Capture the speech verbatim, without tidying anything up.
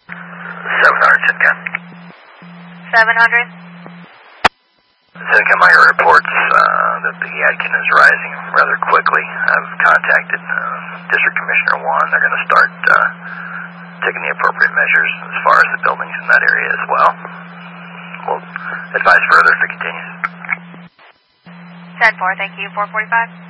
seven hundred, Sitka. seven hundred? Sitka, my reports uh, that the Yadkin is rising rather quickly. I've contacted uh, District Commissioner Juan. They're going to start uh, taking the appropriate measures as far as the buildings in that area as well. We'll advise further if it continues. ten four, thank you. four forty-five.